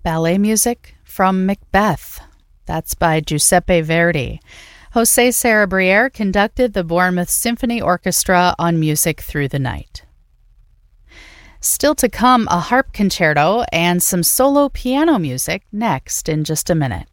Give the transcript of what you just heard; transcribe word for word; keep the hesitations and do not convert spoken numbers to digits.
Ballet music from Macbeth. That's by Giuseppe Verdi. Jose Sarabriere conducted the Bournemouth Symphony Orchestra on Music Through the Night. Still to come, a harp concerto and some solo piano music next in just a minute.